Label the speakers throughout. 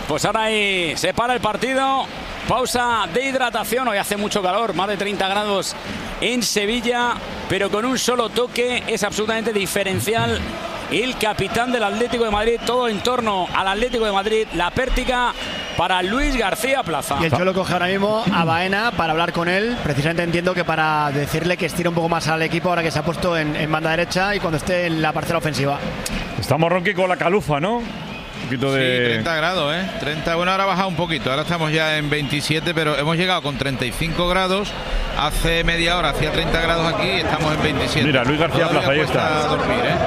Speaker 1: Pues ahora ahí se para el partido. Pausa de hidratación. Hoy hace mucho calor, más de 30 grados en Sevilla, pero con un solo toque es absolutamente diferencial. El capitán del Atlético de Madrid, todo en torno al Atlético de Madrid, la pértiga para Luis García Plaza.
Speaker 2: Y el Cholo coge ahora mismo a Baena para hablar con él. Precisamente entiendo que para decirle que estire un poco más al equipo ahora que se ha puesto en banda derecha y cuando esté en la parcela ofensiva.
Speaker 3: Estamos, Ronqui, con la calufa, ¿no? Un poquito de...
Speaker 4: Sí, 30 grados, ¿eh? 30, bueno, ahora ha bajado un poquito. Ahora estamos ya en 27, pero hemos llegado con 35 grados. Hace media hora hacía 30 grados aquí y estamos en 27.
Speaker 3: Mira, Luis García Plaza, ahí está.
Speaker 4: Dormir, ¿eh?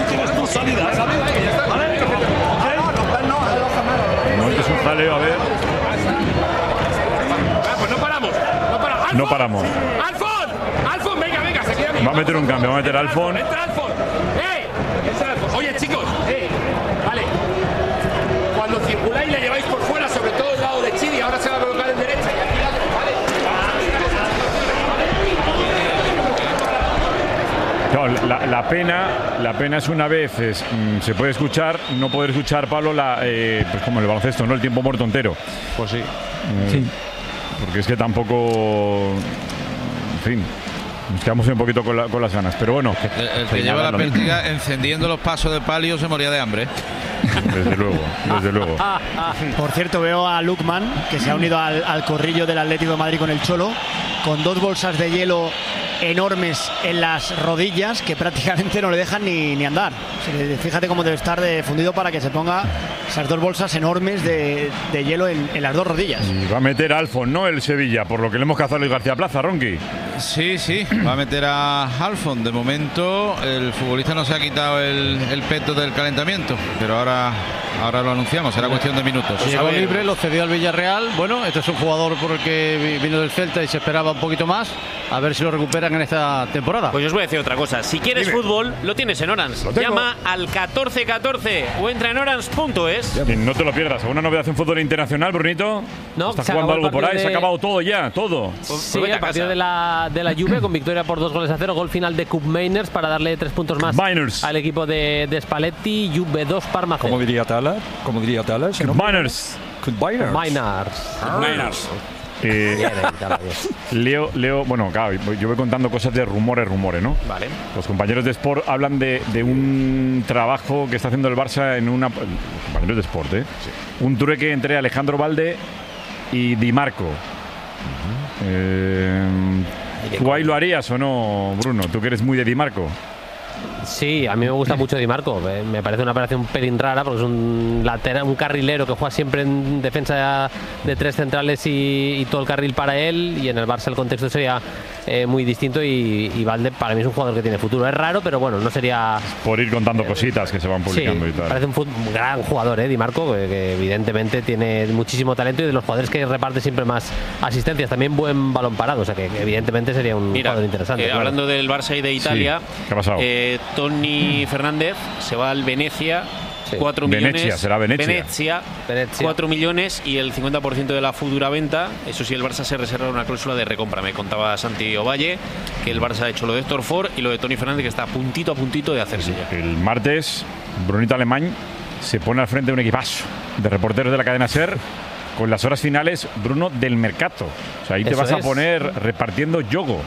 Speaker 3: No, es un jaleo, a ver.
Speaker 5: Pues no paramos.
Speaker 3: No paramos.
Speaker 5: Alfon, venga, se queda bien.
Speaker 3: Va a meter un cambio, va a meter a Alfon.
Speaker 5: Entra Alfon. Oye, chicos, vale. Cuando circuláis le lleváis por fuera, sobre todo el lado de Chidi, ahora se va a colocar en derecha y aquí vale.
Speaker 3: Claro, la pena es una vez se puede escuchar, no poder escuchar, Pablo, pues como el baloncesto, ¿no? El tiempo muerto entero.
Speaker 4: Pues sí.
Speaker 3: Sí. Porque es que tampoco, en fin, nos quedamos un poquito con las ganas, pero bueno.
Speaker 4: El que lleva la pértiga encendiendo los pasos de palio se moría de hambre.
Speaker 3: Desde luego.
Speaker 2: Por cierto, veo a Lukman, que se ha unido al corrillo del Atlético de Madrid con el Cholo, con 2 bolsas de hielo enormes en las rodillas que prácticamente no le dejan ni andar. Fíjate cómo debe estar fundido para que se ponga esas 2 bolsas enormes de hielo en las 2 rodillas.
Speaker 3: Y va a meter a Alfon, ¿no? El Sevilla, por lo que le hemos cazado a Luis García Plaza, Ronqui.
Speaker 4: Sí, va a meter a Alfon. De momento el futbolista no se ha quitado el peto del calentamiento, pero ahora lo anunciamos, será cuestión de minutos.
Speaker 6: Llegó libre, lo cedió al Villarreal. Bueno, este es un jugador por el que vino del Celta y se esperaba un poquito más. A ver si lo recuperan en esta temporada.
Speaker 7: Pues os voy a decir otra cosa. Si quieres fútbol, lo tienes en Orange. Llama al 1414 o entra en orange.es.
Speaker 3: Y no te lo pierdas. ¿Alguna novedad en fútbol internacional, Brunito?
Speaker 8: No,
Speaker 3: ¿Estás jugando algo por ahí? ¿Se ha acabado todo ya? ¿Todo?
Speaker 8: Sí, el partido de la Juve con victoria por 2-0. Gol final de Cup Mainers para darle 3 puntos más al equipo de Spalletti. Juve 2, Parma 0.
Speaker 9: ¿Cómo diría Tala?
Speaker 3: Cup Mainers. Leo, bueno, claro, yo voy contando cosas de rumores, ¿no?
Speaker 7: Vale.
Speaker 3: Los compañeros de Sport hablan de un trabajo que está haciendo el Barça en una... Compañeros de Sport, ¿eh? Sí. Un trueque entre Alejandro Valde y Di Marco. ¿Tú ahí lo harías o no, Bruno? Tú que eres muy de Di Marco.
Speaker 8: Sí, a mí me gusta mucho Di Marco. Me parece una operación un pelín rara porque es un lateral, un carrilero que juega siempre en defensa de 3 centrales y todo el carril para él, y en el Barça el contexto sería muy distinto y Valde para mí es un jugador que tiene futuro. Es raro, pero bueno, no sería...
Speaker 3: Por ir contando cositas que se van publicando y tal.
Speaker 8: Parece un gran jugador, Di Marco, que evidentemente tiene muchísimo talento y de los jugadores que reparte siempre más asistencias. También buen balón parado, o sea que evidentemente sería un jugador interesante.
Speaker 7: Claro. Hablando del Barça y de Italia,
Speaker 3: ¿qué ha pasado?
Speaker 7: Tony Fernández se va al Venecia. 4 millones.
Speaker 3: Venecia, será Venecia.
Speaker 7: 4 millones y el 50% de la futura venta. Eso sí, el Barça se reserva una cláusula de recompra. Me contaba Santi Ovalle que el Barça ha hecho lo de Héctor Ford y lo de Tony Fernández, que está a puntito de hacerse ya.
Speaker 3: El martes, Brunito Alemán se pone al frente de un equipazo de reporteros de la cadena SER con las horas finales, Bruno, del mercado. O sea, ahí te vas a poner repartiendo yogo.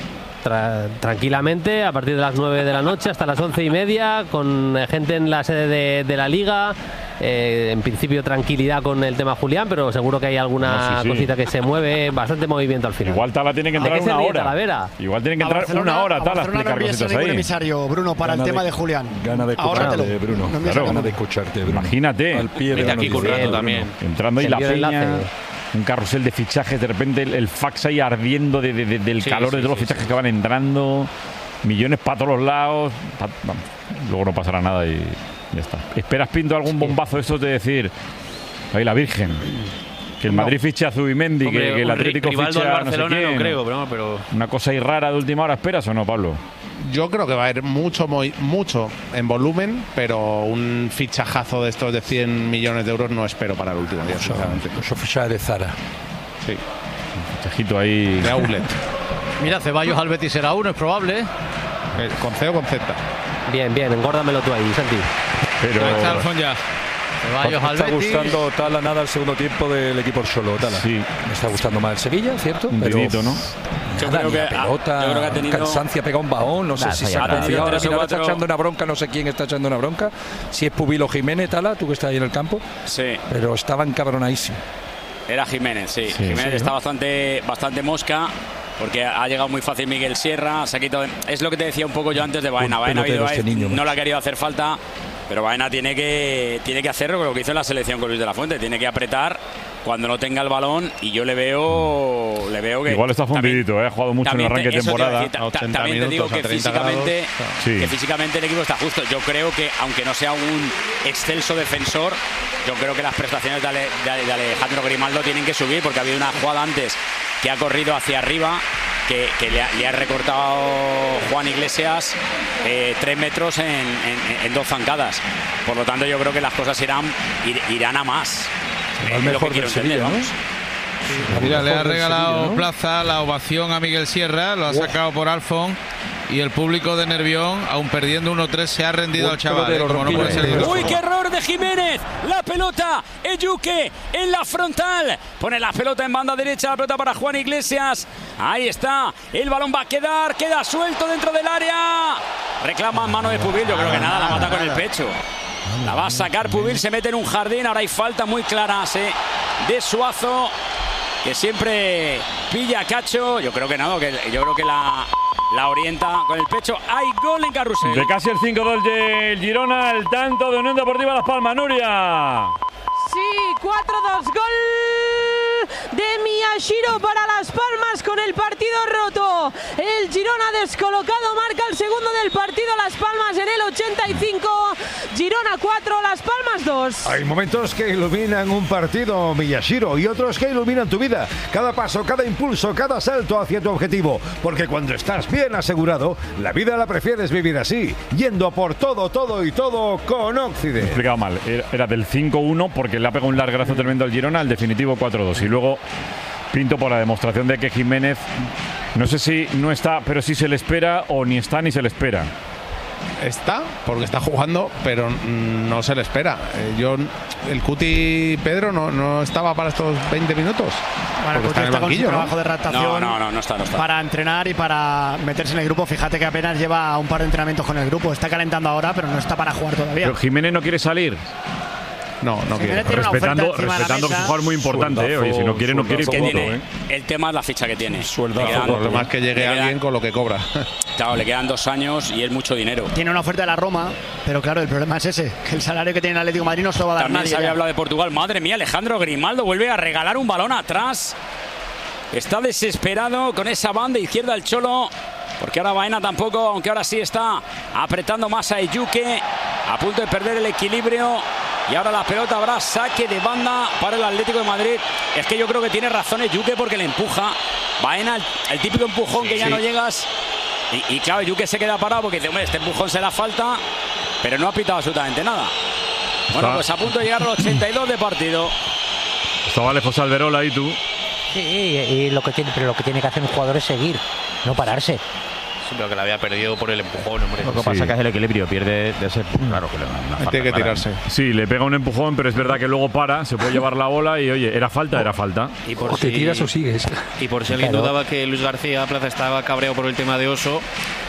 Speaker 8: Tranquilamente a partir de las 9 de la noche hasta las 11:30 con gente en la sede de la Liga. En principio tranquilidad con el tema Julián, pero seguro que hay alguna cosita que se mueve, bastante movimiento al final.
Speaker 3: Igual Tala tiene que entrar una hora.
Speaker 8: Talavera.
Speaker 3: Igual tiene que entrar una hora Tala a explicar cositas ahí.
Speaker 2: Emisario, Bruno, para el tema de Julián.
Speaker 9: Gana de escucharte, Bruno.
Speaker 3: Claro.
Speaker 9: Gana de escucharte, Bruno.
Speaker 3: Imagínate.
Speaker 9: Al pie de la
Speaker 7: aquí currando también.
Speaker 3: Entrando ahí la peña. Un carrusel de fichajes, de repente el fax ahí ardiendo del calor de todos los fichajes que van entrando, millones para todos los lados. Vamos, luego no pasará nada y ya está. ¿Esperas, Pinto, algún bombazo de estos de decir, ay, la Virgen, que el Madrid fiche a Zubimendi, que el Atlético fiche a no sé quién?
Speaker 7: No creo, pero...
Speaker 3: ¿Una cosa ahí rara de última hora esperas o no, Pablo?
Speaker 10: Yo creo que va a haber mucho en volumen, pero un fichajazo de estos de 100 millones de euros no espero para el último día, sinceramente.
Speaker 9: Eso fichaje de Zara.
Speaker 10: Sí.
Speaker 3: Un fichajito ahí.
Speaker 10: De outlet.
Speaker 6: Mira, Ceballos al Betis será uno, es probable.
Speaker 10: ¿Con C o con Z?
Speaker 8: Bien, engórdamelo tú ahí, Santi.
Speaker 3: Pero
Speaker 4: está Alfon ya.
Speaker 6: Ceballos,
Speaker 9: Me está
Speaker 6: al Betis.
Speaker 9: gustando Tala nada el segundo tiempo del equipo solo. Tala.
Speaker 3: Sí.
Speaker 9: Me está gustando más el Sevilla, ¿cierto?
Speaker 3: Un
Speaker 9: Pero
Speaker 3: dedito, ¿no?
Speaker 1: Yo
Speaker 9: nada,
Speaker 1: creo
Speaker 9: ni la
Speaker 1: que
Speaker 9: pelota,
Speaker 1: yo creo que ha tenido
Speaker 9: cansancia, pega un bajón, no sé
Speaker 11: Nah,
Speaker 9: si
Speaker 11: está
Speaker 9: se ha
Speaker 11: ya
Speaker 1: tenido
Speaker 9: ahora
Speaker 1: tres o
Speaker 9: mira, está
Speaker 1: cuatro.
Speaker 9: echando una bronca, no sé quién está echando una bronca, si es Pubilo Jiménez, Tala, tú que estás ahí en el campo,
Speaker 1: Sí,
Speaker 9: pero estaba encabronadísimo.
Speaker 1: era Jiménez, sí. Jiménez está bastante mosca. Porque ha llegado muy fácil Miguel Sierra, se ha quitado. Es lo que te decía un poco yo antes de Baena.
Speaker 9: Un
Speaker 1: Baena
Speaker 9: pelotero este niño,
Speaker 1: no le ha querido hacer falta, pero Baena tiene que hacerlo con lo que hizo en la selección con Luis de la Fuente. Tiene que apretar cuando no tenga el balón y yo le veo que
Speaker 3: Igual está fundidito, ha jugado mucho en el arranque de
Speaker 1: eso te iba a
Speaker 3: temporada.
Speaker 1: decir,
Speaker 10: A 80
Speaker 1: también te digo
Speaker 10: minutos, a
Speaker 1: que
Speaker 10: 30
Speaker 1: físicamente,
Speaker 10: grados,
Speaker 3: sí.
Speaker 1: que físicamente el equipo está justo. Yo creo que, aunque no sea un excelso defensor, yo creo que las prestaciones de Alejandro Grimaldo tienen que subir, porque ha habido una jugada antes que ha corrido hacia arriba, que le ha recortado Juan Iglesias 3 metros en 2 zancadas. Por lo tanto, yo creo que las cosas irán a más.
Speaker 9: Al
Speaker 1: Es lo que
Speaker 9: mejor
Speaker 1: quiero
Speaker 9: del
Speaker 1: entender,
Speaker 9: Sevilla, ¿no?
Speaker 1: vamos.
Speaker 4: Mira, le ha
Speaker 9: Mejor del
Speaker 4: regalado
Speaker 9: Sevilla, ¿no?
Speaker 4: Plaza la ovación a Miguel Sierra, lo ha sacado por Alfon y el público de Nervión, aun perdiendo 1-3, se ha rendido
Speaker 9: Buen
Speaker 4: al chaval.
Speaker 9: pelotero,
Speaker 4: Como no puede ser de otra
Speaker 1: ¡Uy,
Speaker 4: forma.
Speaker 1: qué error de Jiménez! La pelota, Ejuque en la frontal. Pone la pelota en banda derecha, la pelota para Juan Iglesias. Ahí está, el balón va a queda suelto dentro del área. Reclama en mano de Pubil, yo creo que nada, la mata con el pecho. La va a sacar Pubil, se mete en un jardín. Ahora hay falta muy clara de Suazo, que siempre pilla a Cacho. Yo creo que no, yo creo que la orienta con el pecho. Hay gol en Carrusel.
Speaker 3: De casi el 5-2 del Girona, el tanto de Unión Deportiva Las Palmas, Nuria.
Speaker 12: Sí, 4-2, gol de Miyashiro para Las Palmas con el partido roto. El Girona descolocado marca el segundo del partido. Las Palmas en el 85. Girona 4, Las Palmas 2.
Speaker 13: Hay momentos que iluminan un partido, Miyashiro, y otros que iluminan tu vida. Cada paso, cada impulso, cada salto hacia tu objetivo. Porque cuando estás bien asegurado, la vida la prefieres vivir así, yendo a por todo y todo con
Speaker 3: Me he
Speaker 13: Occident.
Speaker 3: explicado mal, era del 5-1 porque le ha pegado un largazo tremendo al Girona, al definitivo 4-2. Y luego Pinto por la demostración de que Jiménez, no sé si no está, pero sí se le espera o ni está ni se le espera.
Speaker 10: Está, porque está jugando, pero no se le espera. El Cuti Pedro no estaba para estos 20 minutos.
Speaker 2: Bueno,
Speaker 10: Porque
Speaker 2: Cuti
Speaker 10: está en el
Speaker 2: está con su
Speaker 10: banquillo, ¿no?
Speaker 2: trabajo de adaptación
Speaker 1: No está.
Speaker 2: para entrenar y para meterse en el grupo. Fíjate que apenas lleva un par de entrenamientos con el grupo. Está calentando ahora, pero no está para jugar todavía.
Speaker 3: Pero Jiménez no quiere salir.
Speaker 10: No quiere.
Speaker 2: Jiménez tiene una oferta
Speaker 3: Respetando
Speaker 2: encima de la
Speaker 3: que es un
Speaker 2: mesa.
Speaker 3: jugador muy importante, oye, si no quiere, no quiere y
Speaker 1: Que
Speaker 3: punto,
Speaker 1: tiene, el tema es la ficha que tiene.
Speaker 9: Sueldazo,
Speaker 1: Le quedan-
Speaker 10: El problema es que llegue
Speaker 1: le quedan-
Speaker 10: alguien con lo que cobra.
Speaker 1: Claro, le quedan 2 años y es mucho dinero.
Speaker 2: Tiene una oferta de la Roma, pero claro, el problema es ese, que el salario que tiene el Atlético de Madrid no se lo va a dar
Speaker 1: También
Speaker 2: nadie.
Speaker 1: se había
Speaker 2: ya.
Speaker 1: hablado de Portugal. Madre mía, Alejandro Grimaldo vuelve a regalar un balón atrás. Está desesperado con esa banda izquierda el Cholo, porque ahora Baena tampoco, aunque ahora sí está apretando más a Ejuque, a punto de perder el equilibrio. Y ahora la pelota habrá saque de banda para el Atlético de Madrid. Es que yo creo que tiene razón Ejuque porque le empuja. Baena, el típico empujón que ya no llegas. Y claro, Ejuque se queda parado porque dice, hombre, este empujón será falta, pero no ha pitado absolutamente nada. Bueno, pues a punto de llegar a los 82 de partido.
Speaker 3: Estaba lejos Alberola y tú.
Speaker 11: Sí, y lo que tiene que hacer un jugador es seguir, no pararse.
Speaker 7: Sí, pero que la había perdido por el empujón, hombre.
Speaker 14: Lo que pasa es que es el equilibrio, pierde de ese. Claro que le da una falta
Speaker 10: Tiene que
Speaker 14: clara.
Speaker 10: tirarse.
Speaker 3: Sí, le pega un empujón, pero es verdad que luego para, se puede llevar la bola y oye, era falta.
Speaker 7: Y por
Speaker 9: O te tiras o sigues.
Speaker 7: Y por si alguien
Speaker 11: Claro.
Speaker 7: dudaba que Luis García Plaza estaba cabreado por el tema de Oso,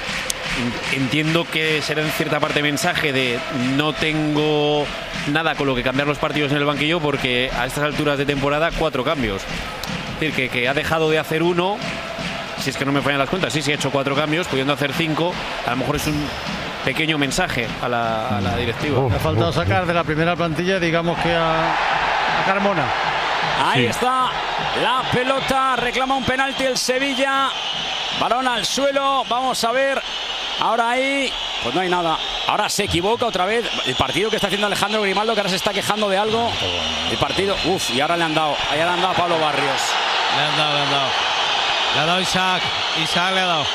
Speaker 7: entiendo que será en cierta parte mensaje de no tengo nada con lo que cambiar los partidos en el banquillo porque a estas alturas de temporada 4 cambios. Es decir, que ha dejado de hacer 1, si es que no me fallan las cuentas, sí, ha hecho 4 cambios, pudiendo hacer 5, a lo mejor es un pequeño mensaje a la directiva.
Speaker 6: Le ha faltado sacar de la primera plantilla, digamos que a Carmona.
Speaker 1: Ahí
Speaker 3: Sí.
Speaker 1: está la pelota, reclama un penalti el Sevilla, balón al suelo, vamos a ver, ahora ahí, pues no hay nada, ahora se equivoca otra vez, el partido que está haciendo Alejandro Grimaldo, que ahora se está quejando de algo, el partido, y ahora le han dado a Pablo Barrios.
Speaker 4: Le han dado. Le ha dado Isaac le ha dado.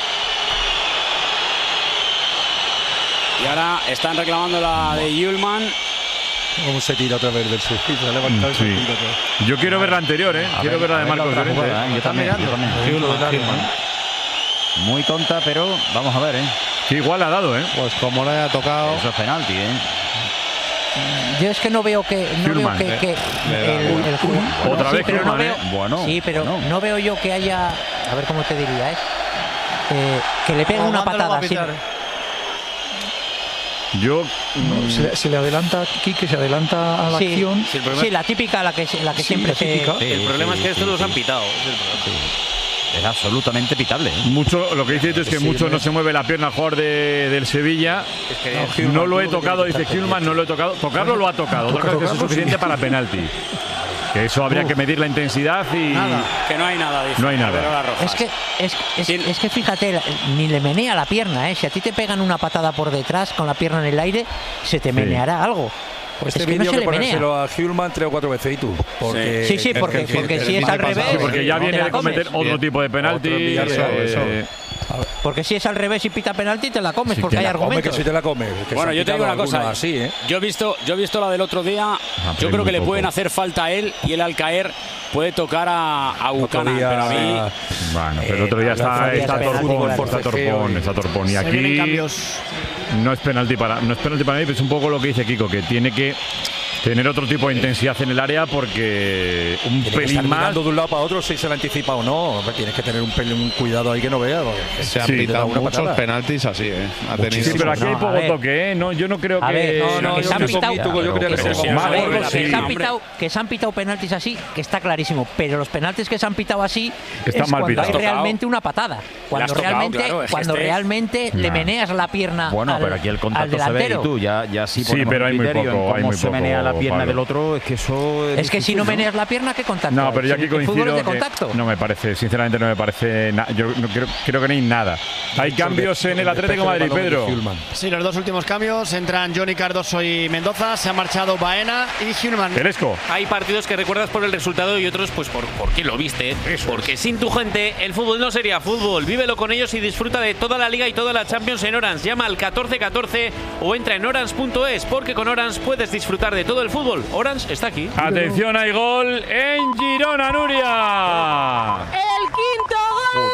Speaker 1: Y ahora están reclamando la de Yulman.
Speaker 9: ¿Cómo se tira otra vez del surfista? Se ha levantado y se
Speaker 3: Sí.
Speaker 9: tira otra vez.
Speaker 3: Yo quiero ver la anterior, quiero ver la de Marcos
Speaker 14: otra
Speaker 3: Llorente.
Speaker 14: jugada, yo también. Muy tonta, pero vamos a ver,
Speaker 3: Que igual ha dado,
Speaker 10: Pues como le haya tocado.
Speaker 14: Eso es penalti,
Speaker 11: Yo es que no veo que...
Speaker 3: Otra vez
Speaker 11: pero
Speaker 3: Hillman,
Speaker 11: no veo,
Speaker 3: Bueno,
Speaker 11: sí, pero no veo yo que haya... A ver cómo te diría, que le pegue una patada.
Speaker 3: Yo
Speaker 9: se le adelanta Quique, se adelanta a la acción.
Speaker 11: Sí, la típica, la que siempre se...
Speaker 7: El problema es que estos los han pitado.
Speaker 14: Es absolutamente pitable.
Speaker 3: Mucho, lo que dice es que mucho no se mueve la pierna al jugador del Sevilla. No lo he tocado, dice Hillman, no lo he tocado. Tocarlo lo ha tocado. Otra cosa es suficiente para penalti. Que eso habría que medir la intensidad y...
Speaker 1: Nada. Que no hay nada. Dice,
Speaker 3: no hay nada.
Speaker 11: Es que fíjate, ni le menea la pierna, Si a ti te pegan una patada por detrás con la pierna en el aire, se te meneará algo.
Speaker 9: Pues
Speaker 11: es
Speaker 9: este
Speaker 11: que
Speaker 9: vídeo
Speaker 11: no
Speaker 9: que ponérselo a Hillman 3 o 4 veces y tú. Porque
Speaker 11: sí, porque si es al revés...
Speaker 3: Porque ya viene de cometer otro tipo de penalti.
Speaker 11: Porque si es al revés y pita penalti, te la comes, porque hay argumentos.
Speaker 9: Que si te la comes.
Speaker 1: Bueno, yo te digo una cosa.
Speaker 9: Así,
Speaker 1: yo he visto la del otro día. Yo creo que le pueden hacer falta a él y él al caer puede tocar a Buchanan. Pero a mí...
Speaker 3: Bueno, pero el otro día está Torpón. Y aquí no es penalti para mí, pero es un poco lo que dice Kiko, que tiene que tener otro tipo de intensidad en el área porque un pelín más
Speaker 9: de un lado para otro, si se la anticipa o no, tienes que tener un cuidado ahí que no veas.
Speaker 10: Se han pitado muchos penaltis así,
Speaker 3: Sí, pero aquí hay poco toque, ¿no? Yo no creo que...
Speaker 11: Que se han pitado penaltis así, que está clarísimo, pero los penaltis que se han pitado así
Speaker 3: están mal
Speaker 11: cuando
Speaker 3: pitados.
Speaker 11: hay realmente una patada. Cuando realmente le meneas la pierna
Speaker 14: pero aquí el contacto se ve y tú ya sí ponemos
Speaker 3: pero hay muy poco.
Speaker 14: Cómo se menea la pierna del otro, es que eso
Speaker 11: es que si no meneas la pierna, ¿qué contacto?
Speaker 3: No, pero yo aquí coincido
Speaker 11: de contacto.
Speaker 3: No me parece, sinceramente no me parece yo no creo que no hay nada. Hay cambios en el Atlético de Madrid, Pedro.
Speaker 2: Sí, los dos últimos cambios entran Johnny Cardoso y Mendoza, se ha marchado Baena y Hillman.
Speaker 3: Telesco.
Speaker 7: Hay partidos que recuerdas por el resultado y otros pues por qué lo viste. Porque sin tu gente el fútbol no sería fútbol. Vívelo con ellos y disfruta de toda la Liga y toda la Champions en Orange. Llama al 1414 o entra en orange.es, porque con Orange puedes disfrutar de todo el fútbol. Orange está aquí.
Speaker 3: Atención, hay gol en Girona, Nuria.
Speaker 12: El quinto gol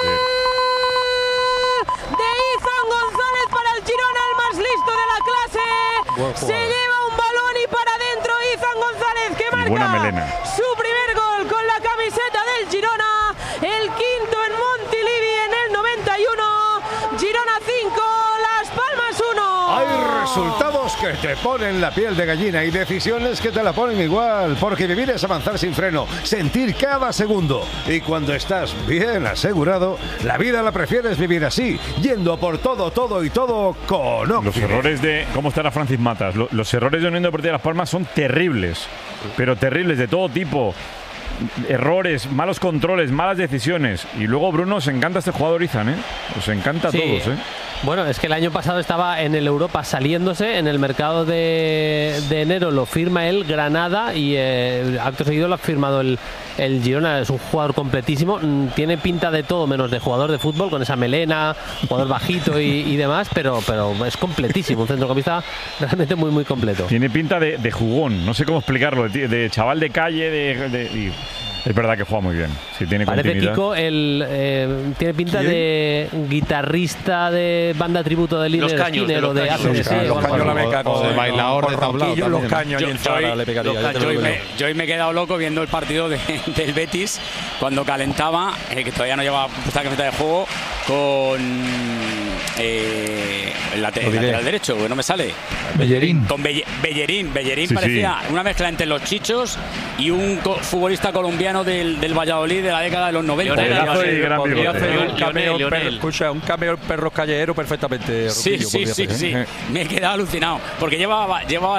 Speaker 12: de Izan González para el Girona, el más listo de la clase. Se lleva un balón y para adentro Izan González, que marca su primer gol con la camiseta del Girona. El quinto en Montilivi en el 91. Girona 5, Las Palmas 1.
Speaker 13: Hay resultados que te ponen la piel de gallina y decisiones que te la ponen igual, porque vivir es avanzar sin freno, sentir cada segundo. Y cuando estás bien asegurado, la vida la prefieres vivir así, yendo por todo y todo con Occident.
Speaker 3: Los errores de... ¿Cómo estará Francis Matas? Los errores de Unión Deportiva Las Palmas son terribles, pero terribles, de todo tipo. Errores, malos controles, malas decisiones. Y luego Bruno, os encanta este jugador Izan, Os encanta a todos,
Speaker 8: Bueno, es que el año pasado estaba en el Europa saliéndose, en el mercado de enero lo firma él, Granada, y acto seguido lo ha firmado el Girona. Es un jugador completísimo, tiene pinta de todo menos de jugador de fútbol, con esa melena, jugador bajito y demás, pero es completísimo, un centrocampista realmente muy, muy completo.
Speaker 3: Tiene pinta de jugón, no sé cómo explicarlo, de chaval de calle, es verdad que juega muy bien. Sí, tiene
Speaker 8: parece
Speaker 3: continuidad.
Speaker 8: Kiko, tiene pinta de guitarrista de banda tributo de Líder Skinner o de ACDC.
Speaker 9: Los caños la meca con
Speaker 10: el bailador de tablao.
Speaker 9: Los caños y en Zara le pegaría.
Speaker 1: Yo hoy me he quedado loco viendo el partido del Betis cuando calentaba, que todavía no llevaba puesta camiseta de juego, con el lateral derecho, que no me sale.
Speaker 9: Bellerín.
Speaker 1: Con Bellerín
Speaker 3: Sí,
Speaker 1: parecía una mezcla entre los Chichos y un futbolista colombiano del Valladolid de la década de los 90.
Speaker 9: Podría hacer un cameo perros callejeros perfectamente.
Speaker 1: Sí. Me he quedado alucinado porque llevaba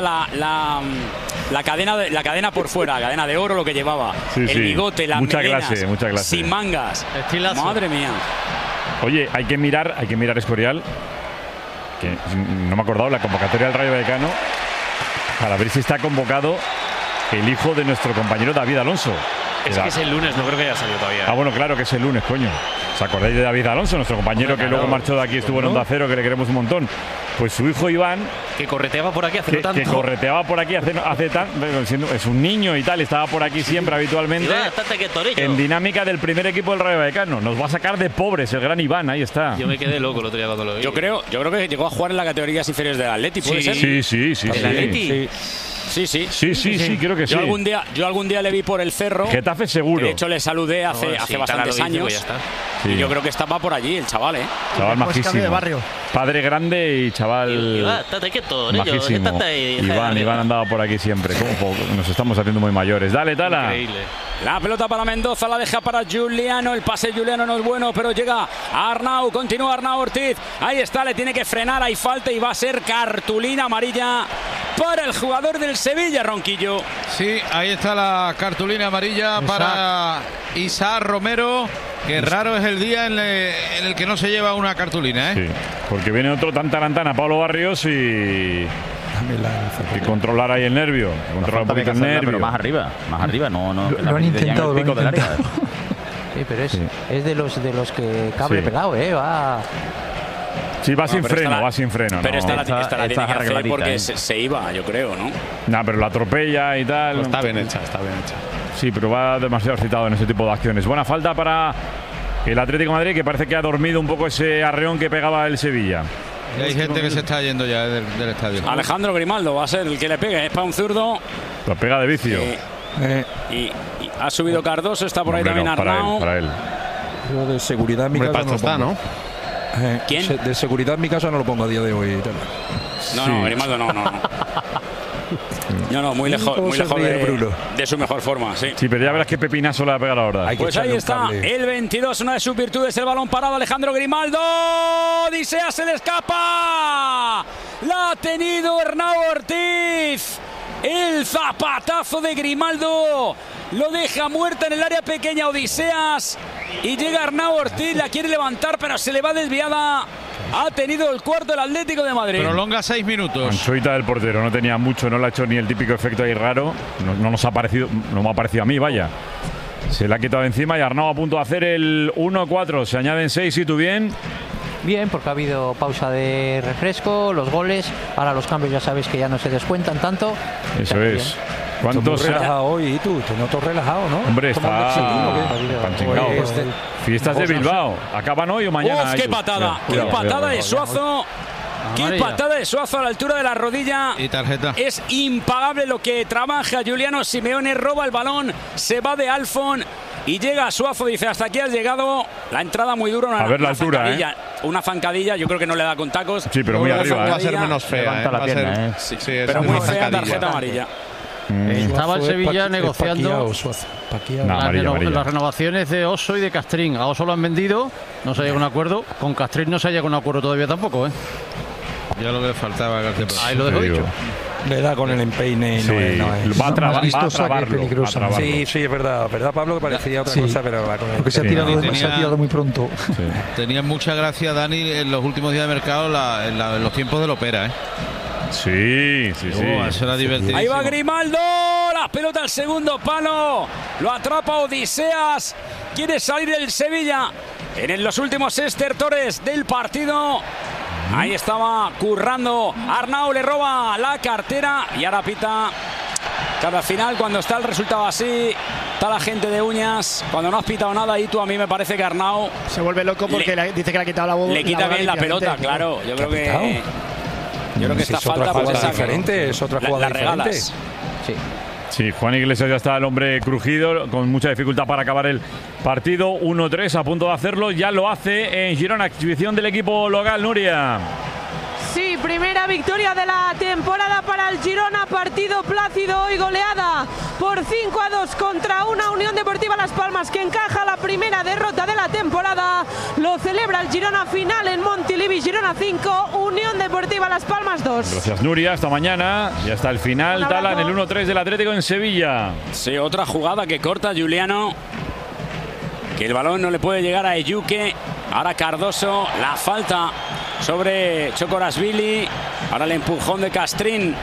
Speaker 1: la cadena por fuera, la cadena de oro, lo que llevaba, el bigote, las melenas,
Speaker 3: mucha clase.
Speaker 1: sin mangas.
Speaker 8: Estilazo.
Speaker 1: Madre mía.
Speaker 3: Oye, hay que mirar Escorial, que no me he acordado, la convocatoria del Rayo Vallecano, para ver si está convocado el hijo de nuestro compañero David Alonso.
Speaker 7: Es que es el lunes, no creo que haya salido todavía.
Speaker 3: Bueno, claro que es el lunes, coño. ¿Os acordáis de David Alonso, nuestro compañero que luego marchó de aquí, estuvo en Onda Cero, que le queremos un montón? Pues su hijo Iván,
Speaker 7: que correteaba por aquí hace tanto.
Speaker 3: Que correteaba por aquí hace tanto. Es un niño y tal, estaba por aquí siempre habitualmente. En dinámica del primer equipo del Rayo Vallecano. Nos va a sacar de pobres el gran Iván, ahí está.
Speaker 7: Yo me quedé loco el otro día cuando lo vi.
Speaker 1: Yo creo que llegó a jugar en las categorías inferiores del Atleti, ¿puede ser?
Speaker 3: Sí.
Speaker 7: ¿El Atleti?
Speaker 1: Sí,
Speaker 3: creo que sí.
Speaker 1: Yo algún día le vi por el Cerro.
Speaker 3: Getafe seguro.
Speaker 1: De hecho, le saludé hace bastantes años.
Speaker 3: Sí.
Speaker 1: Y yo creo que estaba por allí el chaval,
Speaker 3: Chaval majísimo.
Speaker 2: De barrio.
Speaker 3: Padre grande y chaval
Speaker 7: estate quieto,
Speaker 3: majísimo. Iván andaba por aquí siempre. Nos estamos haciendo muy mayores. Dale, Tala.
Speaker 7: Increíble.
Speaker 1: La pelota para Mendoza, la deja para Juliano. El pase de Juliano no es bueno, pero llega a Arnau. Continúa Arnau Ortiz. Ahí está, le tiene que frenar. Hay falta y va a ser cartulina amarilla para el jugador del Sevilla, Ronquillo.
Speaker 4: Sí, ahí está la cartulina amarilla para Isaac Romero. Qué raro es el día en el que no se lleva una cartulina,
Speaker 3: Sí, porque viene otro tan tarantana, Pablo Barrios, y controlar ahí el nervio. Controlar un poquito el nervio.
Speaker 14: Pero más arriba, no.
Speaker 11: Lo han intentado, Sí, pero es de los que cable pelado, va.
Speaker 3: Sí, va sin freno.
Speaker 1: Pero esta la tiene que hacer porque
Speaker 3: ¿eh?
Speaker 1: se iba, yo creo, ¿no?
Speaker 3: Pero la atropella y tal.
Speaker 10: Está bien hecha.
Speaker 3: Sí, pero va demasiado excitado en ese tipo de acciones. Buena falta para el Atlético de Madrid, que parece que ha dormido un poco ese arreón que pegaba el Sevilla.
Speaker 4: Y hay gente que se está yendo ya del estadio.
Speaker 1: Alejandro Grimaldo va a ser el que le pegue. Es para un zurdo.
Speaker 3: Lo pega de vicio.
Speaker 1: Y ha subido Cardoso, está por ahí también Arnau.
Speaker 3: Para él.
Speaker 9: Yo de seguridad en mi casa no
Speaker 10: está, ¿no?
Speaker 1: ¿Quién?
Speaker 9: De seguridad en mi casa no lo pongo a día de hoy.
Speaker 1: No, Grimaldo no. No, muy lejos de su mejor forma, sí.
Speaker 3: Sí, pero ya verás qué pepinazo le va a pegar ahora.
Speaker 1: Pues ahí está, el 22, una de sus virtudes, el balón parado, Alejandro Grimaldo. Odisea se le escapa. La ha tenido Arnau Ortiz. El zapatazo de Grimaldo lo deja muerta en el área pequeña Odiseas. Y llega Arnau Ortiz, la quiere levantar, pero se le va desviada. Ha tenido el cuarto el Atlético de Madrid.
Speaker 4: Prolonga 6 minutos.
Speaker 3: Anchoita del portero, no tenía mucho, no le ha hecho ni el típico efecto ahí raro. No nos ha parecido, no me ha parecido a mí, vaya. Se le ha quitado encima y Arnau a punto de hacer el 1-4. Se añaden 6, ¿y tú bien?
Speaker 11: Bien, porque ha habido pausa de refresco, los goles. Ahora los cambios ya sabes que ya no se descuentan tanto.
Speaker 3: Eso es.
Speaker 9: ¿Cuántos relajado hoy? ¿Y tú? Te noto relajado, ¿no?
Speaker 3: Hombre, está chingado. Fiestas de Bilbao. ¿Acaban hoy o mañana?
Speaker 1: ¡Qué patada! ¡Qué patada de Suazo! ¡Qué patada de Suazo a la altura de la rodilla!
Speaker 4: Y tarjeta.
Speaker 1: Es impagable lo que trabaja Juliano Simeone. Roba el balón, se va de Alfon y llega a Suazo. Dice, hasta aquí has llegado. La entrada muy dura.
Speaker 3: A ver la altura,
Speaker 1: Una zancadilla, yo creo que no le da con tacos.
Speaker 3: Sí, pero muy arriba.
Speaker 10: Va a ser menos fea.
Speaker 14: La pierna,
Speaker 10: Sí,
Speaker 1: pero muy fea, tarjeta amarilla.
Speaker 6: Estaba el Sevilla negociando
Speaker 3: las
Speaker 6: renovaciones de Oso y de Castrín. A Oso lo han vendido, no se ha llegado a un acuerdo. Con Castrín no se ha llegado a un acuerdo todavía tampoco,
Speaker 4: Ya lo que le faltaba.
Speaker 6: Ahí lo dejo dicho.
Speaker 9: Le da con el empeine.
Speaker 3: Sí, va a trabarlo.
Speaker 9: Sí, es verdad, Pablo, que parecía otra cosa, pero va con él.
Speaker 15: Porque se ha tirado muy pronto.
Speaker 4: Tenía mucha gracia Dani en los últimos días de mercado en los tiempos de la Opera,
Speaker 3: Sí.
Speaker 4: Eso era divertidísimo.
Speaker 1: Ahí va Grimaldo, la pelota al segundo palo, lo atrapa Odiseas, quiere salir el Sevilla en los últimos estertores del partido. Ahí estaba currando Arnau, le roba la cartera y ahora pita. Cada final, cuando está el resultado así, está la gente de uñas. Cuando no has pitado nada, y tú, a mí me parece que Arnau
Speaker 2: se vuelve loco porque dice que le ha quitado la bola.
Speaker 1: Le quita bien la pelota, claro. Yo creo que esta falta
Speaker 9: es diferente, es otra jugada diferente.
Speaker 3: Sí, Juan Iglesias ya está el hombre crujido, con mucha dificultad para acabar el partido. 1-3, a punto de hacerlo. Ya lo hace en Girona, exhibición del equipo local, Nuria.
Speaker 12: Sí, primera victoria de la temporada para el Girona, partido plácido y goleada por 5-2 contra una Unión Deportiva Las Palmas que encaja la primera derrota de la temporada. Lo celebra el Girona, final en Montilivi, Girona 5, Unión Deportiva Las Palmas 2.
Speaker 3: Gracias, Nuria, hasta mañana. Ya está el final, Tala, en el 1-3 del Atlético en Sevilla.
Speaker 1: Sí, otra jugada que corta Juliano, que el balón no le puede llegar a Eyuke. Ahora Cardoso, la falta sobre Chocorasvili. Ahora el empujón de Castrín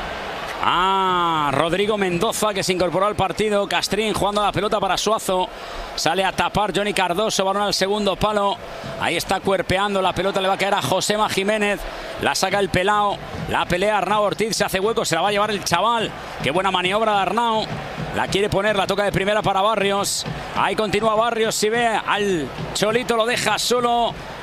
Speaker 1: a Rodrigo Mendoza, que se incorporó al partido. Castrín jugando la pelota para Suazo. Sale a tapar Johnny Cardoso, balón al segundo palo. Ahí está cuerpeando, la pelota le va a caer a Josema Jiménez. La saca el pelao, la pelea Arnau Ortiz, se hace hueco, se la va a llevar el chaval. Qué buena maniobra de Arnau. La quiere poner, la toca de primera para Barrios. Ahí continúa Barrios, si ve al Cholito lo deja solo.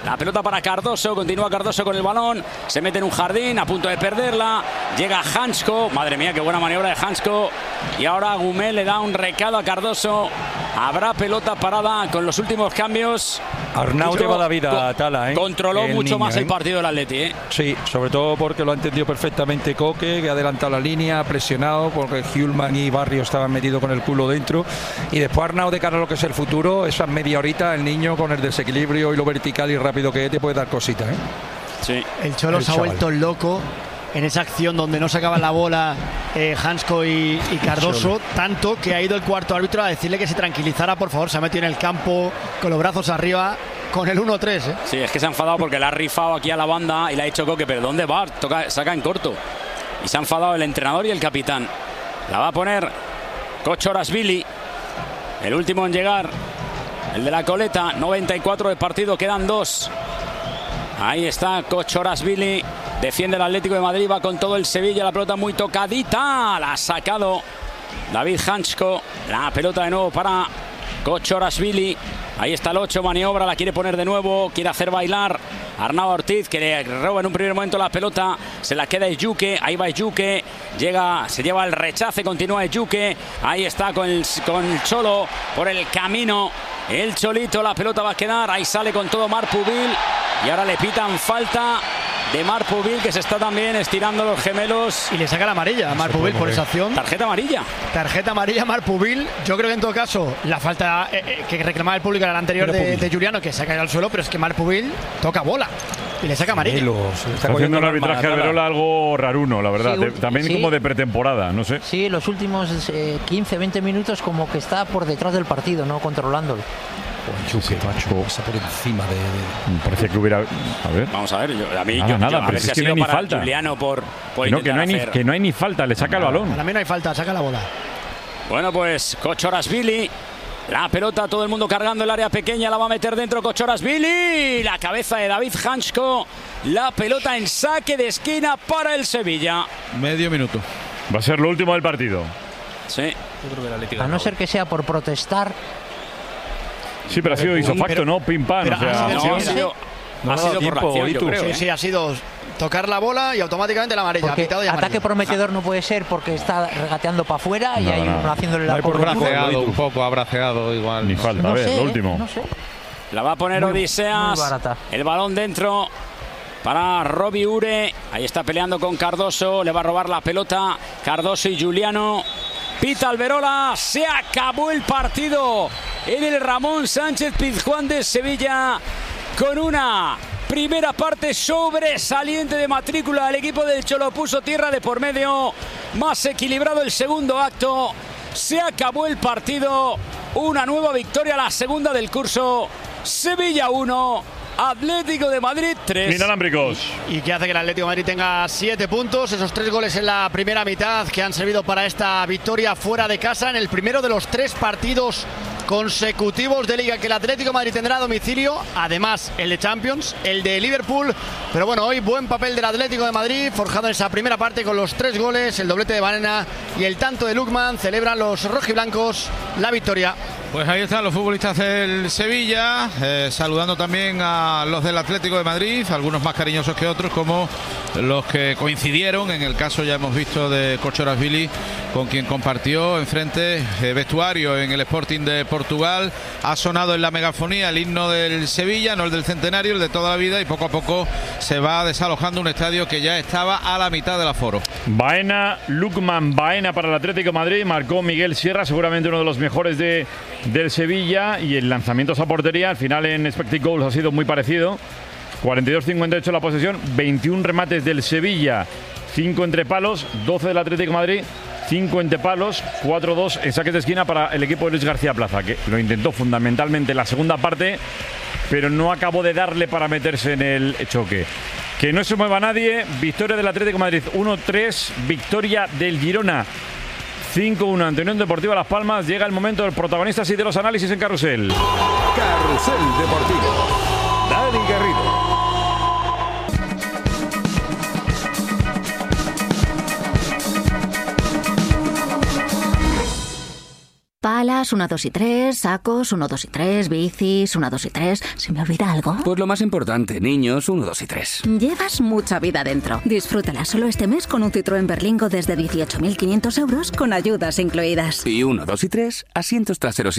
Speaker 1: La pelota para Cardoso, continúa Cardoso con el balón, se mete en un jardín, a punto de perderla, llega Hansko, madre mía, qué buena maniobra de Hansko, y ahora Gumel le da un recado a Cardoso, habrá pelota parada con los últimos cambios.
Speaker 9: Arnau lleva la vida a Tala,
Speaker 1: Controló mucho
Speaker 9: niño,
Speaker 1: más el partido del Atleti,
Speaker 9: Sí, sobre todo porque lo ha entendido perfectamente Coque, que ha adelantado la línea, ha presionado, porque Hjulman y Barrio estaban metidos con el culo dentro, y después Arnau, de cara a lo que es el futuro, esa media horita, el niño con el desequilibrio y lo vertical y rápido que es, te puede dar cositas,
Speaker 1: Sí.
Speaker 2: El Cholo se ha vuelto loco en esa acción donde no sacaban la bola Hansko y Cardoso, tanto que ha ido el cuarto árbitro a decirle que se tranquilizara, por favor. Se ha metido en el campo con los brazos arriba con el 1-3.
Speaker 1: Sí, es que se ha enfadado porque le ha rifado aquí a la banda y le ha dicho Coque, pero ¿dónde va? Saca en corto. Y se ha enfadado el entrenador y el capitán. La va a poner Kochorashvili, el último en llegar, el de la coleta. 94 de partido, quedan 2. Ahí está Kochorashvili, defiende el Atlético de Madrid, va con todo el Sevilla, la pelota muy tocadita, la ha sacado David Hansko, la pelota de nuevo para Kochorashvili. Ahí está el 8, maniobra, la quiere poner de nuevo, quiere hacer bailar Arnau Ortiz, que le roba en un primer momento la pelota, se la queda Ejuke, ahí va Ejuke, llega, se lleva el rechace, continúa Ejuke, ahí está con el Cholo por el camino, el Cholito, la pelota va a quedar, ahí sale con todo Marpubil y ahora le pitan falta de Marpubil, que se está también estirando los gemelos.
Speaker 2: Y le saca la amarilla a Marpubil por esa acción.
Speaker 1: Tarjeta amarilla.
Speaker 2: Tarjeta amarilla Marpubil. Yo creo que en todo caso la falta que reclamaba el público era la anterior de Giuliano, que se ha caído al suelo, pero es que Marpubil toca bola y le saca amarilla.
Speaker 3: Está haciendo un arbitraje al Verola algo raruno, la verdad.
Speaker 11: Sí,
Speaker 3: también como de pretemporada, no sé.
Speaker 11: Sí, los últimos 15-20 minutos como que está por detrás del partido, no controlándolo.
Speaker 9: Está por encima de.
Speaker 3: Me parece que hubiera. A ver.
Speaker 1: Vamos a ver. A mí,
Speaker 3: nada,
Speaker 1: a
Speaker 3: pero
Speaker 1: ver
Speaker 3: es
Speaker 1: si
Speaker 3: que
Speaker 1: ha
Speaker 3: no hay
Speaker 1: sido
Speaker 3: ni
Speaker 1: para
Speaker 3: falta.
Speaker 1: Giuliano por
Speaker 3: Que no hay ni falta, le saca el balón.
Speaker 2: Para mí no hay falta, saca la bola.
Speaker 1: Bueno, pues Kochorashvili. La pelota, todo el mundo cargando el área pequeña, la va a meter dentro Kochorashvili. La cabeza de David Hansko. La pelota en saque de esquina para el Sevilla.
Speaker 4: Medio minuto.
Speaker 3: Va a ser lo último del partido.
Speaker 1: Sí.
Speaker 11: A no ser que sea por protestar.
Speaker 3: Sí, pero ha sido isofacto, ¿no? Pim pam.
Speaker 1: Ha sido por la acción, yo creo.
Speaker 2: Sí, ha sido tocar la bola y automáticamente la amarilla.
Speaker 11: Porque ataque prometedor no puede ser porque está regateando para afuera y hay uno haciéndole la
Speaker 10: braceado un poco, ha braceado igual.
Speaker 3: Ni falta, a ver, lo último.
Speaker 11: No sé.
Speaker 1: La va a poner Odiseas.
Speaker 11: Muy barata.
Speaker 1: El balón dentro para Robbie Ure. Ahí está peleando con Cardoso. Le va a robar la pelota Cardoso y Giuliano. Pita Alberola, se acabó el partido en el Ramón Sánchez Pizjuán de Sevilla con una primera parte sobresaliente de matrícula. El equipo del Cholo puso tierra de por medio, más equilibrado el segundo acto. Se acabó el partido, una nueva victoria, la segunda del curso. Sevilla 1, Atlético de Madrid 3.
Speaker 3: Inalámbricos.
Speaker 2: Y que hace que el Atlético de Madrid tenga 7 puntos. Esos 3 goles en la primera mitad que han servido para esta victoria fuera de casa en el primero de los 3 partidos consecutivos de Liga que el Atlético de Madrid tendrá a domicilio. Además, el de Champions, el de Liverpool. Pero bueno, hoy buen papel del Atlético de Madrid, forjado en esa primera parte con los 3 goles, el doblete de Banena y el tanto de Lukman. Celebran los rojiblancos la victoria.
Speaker 4: Pues ahí están los futbolistas del Sevilla, saludando también a los del Atlético de Madrid, algunos más cariñosos que otros, como los que coincidieron, en el caso ya hemos visto de Kochorashvili, con quien compartió enfrente vestuario en el Sporting de Portugal. Ha sonado en la megafonía el himno del Sevilla, no el del centenario, el de toda la vida, y poco a poco se va desalojando un estadio que ya estaba a la mitad del aforo.
Speaker 3: Baena, Lukman, Baena para el Atlético de Madrid, marcó Miguel Sierra, seguramente uno de los mejores del Sevilla, y el lanzamiento a portería al final en Expected Goals ha sido muy parecido. 42-58 la posesión, 21 remates del Sevilla, 5 entre palos, 12 del Atlético de Madrid, 5 entre palos, 4-2 en saques de esquina para el equipo de Luis García Plaza, que lo intentó fundamentalmente en la segunda parte, pero no acabó de darle para meterse en el choque. Que no se mueva nadie, victoria del Atlético de Madrid 1-3, victoria del Girona 5-1 ante Unión Deportiva Las Palmas. Llega el momento del protagonistas y de los análisis en Carrusel.
Speaker 13: Carrusel Deportivo. Dani Garrido.
Speaker 16: chanclas 1, 2 y 3, sacos 1, 2 y 3, bicis 1, 2 y 3. ¿Se me olvida algo?
Speaker 17: Pues lo más importante, niños 1, 2 y 3.
Speaker 16: Llevas mucha vida dentro. Disfrútala solo este mes con un Citroën Berlingo desde 18.500 euros con ayudas incluidas.
Speaker 17: Y 1, 2 y 3, asientos traseros